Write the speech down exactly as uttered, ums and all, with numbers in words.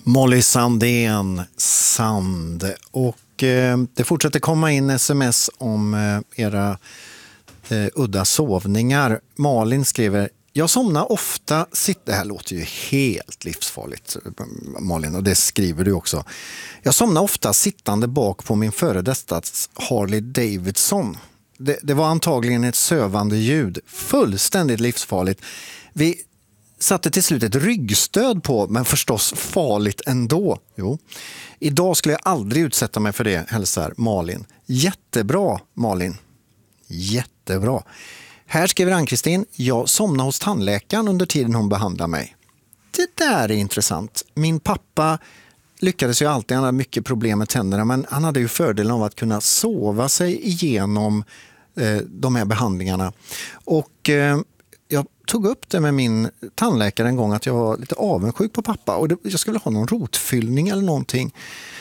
Molly Sandén, Sand. Och eh, det fortsätter komma in sms om eh, era eh, udda sovningar. Malin skriver: jag somnar ofta, sitt... det här låter ju helt livsfarligt, Malin, och det skriver du också. Jag somnar ofta sittande bak på min före detta Harley Davidson. Det, det var antagligen ett sövande ljud, fullständigt livsfarligt. Vi satte till slut ett ryggstöd på, men förstås farligt ändå. Jo. Idag skulle jag aldrig utsätta mig för det, hälsar Malin. Jättebra, Malin. Jättebra. Här skriver Ann-Kristin: jag somnar hos tandläkaren under tiden hon behandlar mig. Det där är intressant. Min pappa lyckades ju alltid, han hade mycket problem med tänderna, men han hade ju fördelen av att kunna sova sig igenom eh, de här behandlingarna. Och eh, jag tog upp det med min tandläkare en gång att jag var lite avundsjuk på pappa och det, jag skulle ha någon rotfyllning eller någonting.